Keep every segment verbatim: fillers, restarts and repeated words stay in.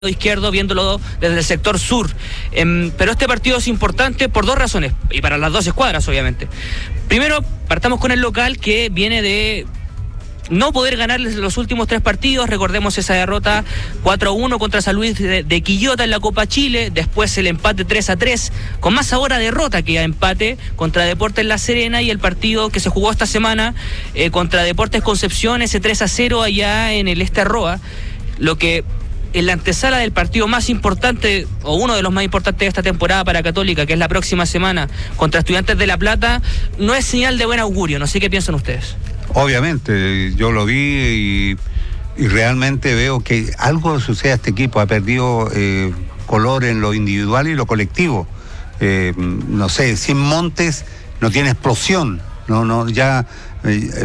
izquierdo, viéndolo desde el sector sur. Eh, pero este partido es importante por dos razones, y para las dos escuadras, obviamente. Primero, partamos con el local, que viene de no poder ganarles los últimos tres partidos. Recordemos esa derrota cuatro a uno contra San Luis de, de Quillota en la Copa Chile, después el empate tres a tres, con más sabor a derrota que a empate, contra Deportes La Serena, y el partido que se jugó esta semana eh, contra Deportes Concepción, ese tres a cero allá en el Este Arroa, lo que en la antesala del partido más importante, o uno de los más importantes de esta temporada para Católica, que es la próxima semana contra Estudiantes de La Plata, no es señal de buen augurio. No sé qué piensan ustedes. Obviamente, yo lo vi y, y realmente veo que algo sucede a este equipo. Ha perdido eh, color en lo individual y lo colectivo. Eh, no sé, sin Montes no tiene explosión. No, no, ya eh,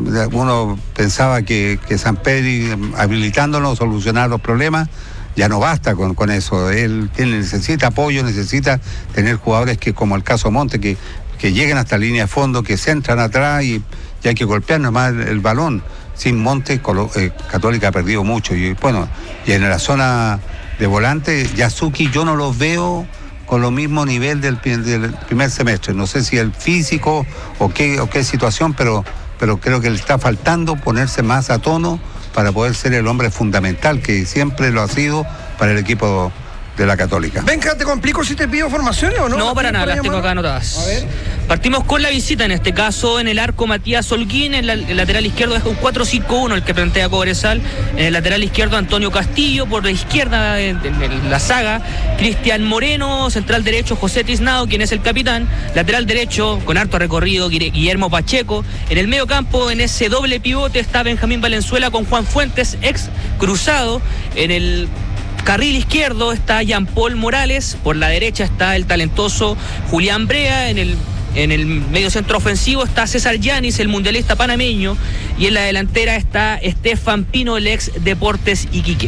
uno pensaba que, que Sampedri, habilitándolo, solucionar los problemas. Ya no basta con, con eso. Él tiene, necesita apoyo, necesita tener jugadores que, como el caso Montes, que, que lleguen hasta la línea de fondo, que se entran atrás y, y hay que golpear nomás el, el balón. Sin Montes, eh, Católica ha perdido mucho. Y bueno, y en la zona de volante, Yasuki yo no los veo con lo mismo nivel del, del primer semestre. No sé si el físico o qué, o qué situación, pero, pero creo que le está faltando ponerse más a tono para poder ser el hombre fundamental que siempre lo ha sido para el equipo de la Católica. Benja, ¿te complico si te pido formaciones o no? No, para nada, las tengo acá anotadas. A ver. Partimos con la visita, en este caso en el arco Matías Holguín, en la, el lateral izquierdo es un cuatro cinco uno el que plantea Cobresal, en el lateral izquierdo Antonio Castillo, por la izquierda en, en, en la saga Cristian Moreno, central derecho José Tiznado, quien es el capitán, lateral derecho con harto recorrido Guillermo Pacheco, en el medio campo en ese doble pivote está Benjamín Valenzuela con Juan Fuentes, ex cruzado, en el carril izquierdo está Jean Paul Morales, por la derecha está el talentoso Julián Brea, en el En el medio centro ofensivo está César Yanis, el mundialista panameño, y en la delantera está Estefan Pino, el ex Deportes Iquique.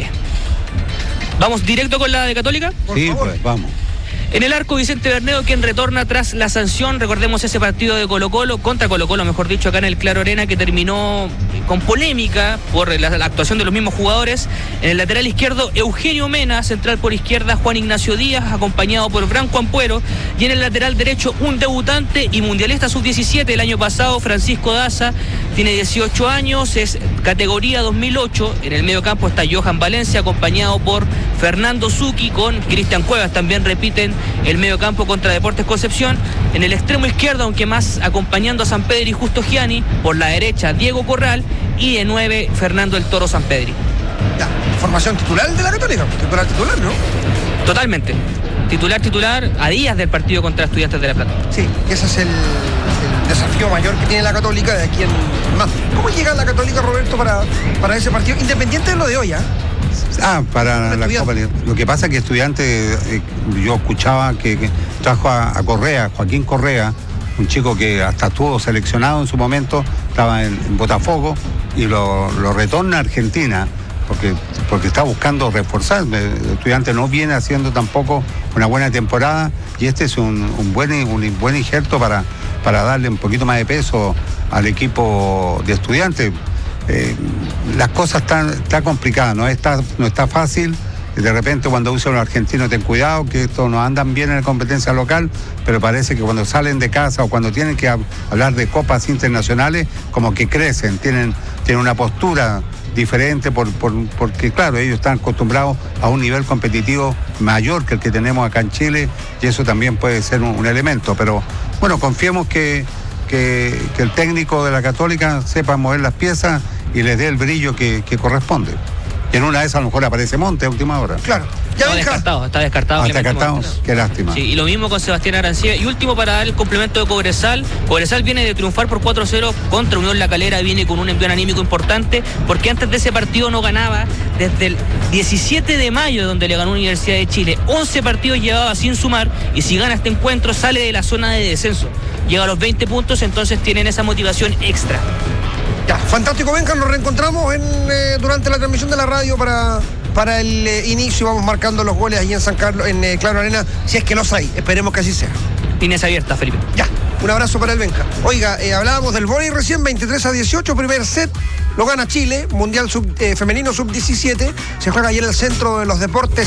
¿Vamos directo con la de Católica? Sí, pues vamos. En el arco Vicente Bernedo, quien retorna tras la sanción. Recordemos ese partido de Colo Colo, contra Colo Colo, mejor dicho, acá en el Claro Arena, que terminó con polémica por la, la actuación de los mismos jugadores. En el lateral izquierdo, Eugenio Mena, central por izquierda, Juan Ignacio Díaz, acompañado por Branco Ampuero. Y en el lateral derecho, un debutante y mundialista sub diecisiete el año pasado, Francisco Daza, tiene dieciocho años, es categoría dos mil ocho. En el medio campo está Johan Valencia, acompañado por Fernando Zucchi, con Cristian Cuevas, también repiten el medio campo contra Deportes Concepción. En el extremo izquierdo, aunque más acompañando a Sampedri, Justo Gianni, por la derecha Diego Corral, y de nueve Fernando el Toro Sampedri. Ya, formación titular de la Católica, titular titular, ¿no? Totalmente. Titular, titular, a días del partido contra Estudiantes de La Plata. Sí, ese es el, el desafío mayor que tiene la Católica de aquí en más. ¿Cómo llega la Católica, Roberto, para, para ese partido? Independiente de lo de hoy, ¿ah? ¿eh? Ah, para la Copa. Lo que pasa es que Estudiantes, eh, yo escuchaba que, que trajo a, a Correa, Joaquín Correa, un chico que hasta estuvo seleccionado en su momento, estaba en, en Botafogo, y lo, lo retorna a Argentina, porque, porque está buscando reforzar. Estudiantes no viene haciendo tampoco una buena temporada, y este es un, un, buen, un buen injerto para, para darle un poquito más de peso al equipo de Estudiantes. Eh, las cosas están, están complicadas, no está, no está fácil. De repente cuando usan los argentinos, ten cuidado, que estos no andan bien en la competencia local, pero parece que cuando salen de casa o cuando tienen que hablar de copas internacionales, como que crecen, tienen, tienen una postura diferente, por, por, porque claro, ellos están acostumbrados a un nivel competitivo mayor que el que tenemos acá en Chile, y eso también puede ser un, un elemento. Pero bueno, confiemos que, que, que el técnico de la Católica sepa mover las piezas y les dé el brillo que, que corresponde. Y en una de esas a lo mejor aparece Monte a última hora. Claro. Ya está descartado, está descartado. Ah, está descartado, qué lástima. Sí, y lo mismo con Sebastián Arancía. Y último, para dar el complemento de Cobresal. Cobresal viene de triunfar por cuatro a cero contra Unión La Calera, viene con un envío anímico importante, porque antes de ese partido no ganaba desde el diecisiete de mayo, donde le ganó Universidad de Chile. once partidos llevaba sin sumar, y si gana este encuentro sale de la zona de descenso. Llega a los veinte puntos, entonces tienen esa motivación extra. Ya, fantástico, Benja, nos reencontramos en, eh, durante la transmisión de la radio para, para el eh, inicio. Vamos marcando los goles ahí en San Carlos, en eh, Claro Arena, si es que los hay. Esperemos que así sea. Líneas abiertas, Felipe. Ya. Un abrazo para el Benja. Oiga, eh, hablábamos del vóley recién, veintitrés a dieciocho, primer set, lo gana Chile, Mundial sub, eh, Femenino sub diecisiete, se juega ayer en el Centro de los Deportes